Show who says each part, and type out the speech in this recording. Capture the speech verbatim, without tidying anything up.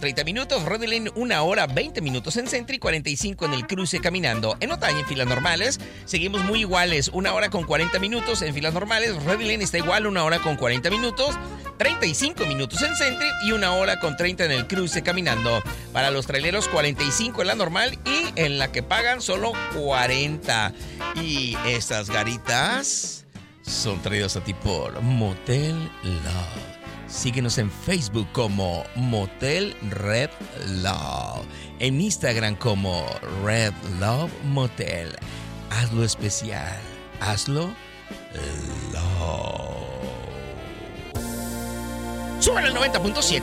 Speaker 1: treinta minutos. Red Lane, una hora veinte minutos en Centro y cuarenta y cinco en el cruce caminando. En Otaña, en filas normales, seguimos muy iguales. Una hora con cuarenta minutos en filas normales. Red Lane está igual, una hora con cuarenta minutos. treinta y cinco minutos en Centro y una hora con treinta en el cruce caminando. Para los traileros, cuarenta y cinco en la normal y en la que pagan solo cuarenta. Y estas garitas son traídas a ti por Motel Love. Síguenos en Facebook como Motel Red Love. En Instagram como Red Love Motel. Hazlo especial. Hazlo Love. Sube al noventa punto siete.